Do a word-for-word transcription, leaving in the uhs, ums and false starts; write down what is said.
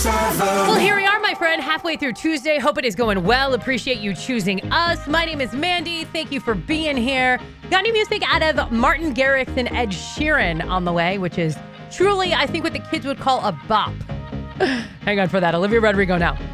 Well, here we are, my friend, halfway through Tuesday. Hope it is going well. Appreciate you choosing us. My name is Mandy. Thank you for being here. Got new music out of Martin Garrix and Ed Sheeran on the way, which is truly, I think, what the kids would call a bop. Hang on for that. Olivia Rodrigo now.